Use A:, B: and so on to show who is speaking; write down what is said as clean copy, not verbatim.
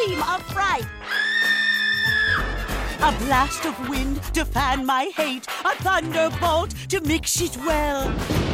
A: scream of fright. A blast of wind to fan my hate, a thunderbolt to mix it well.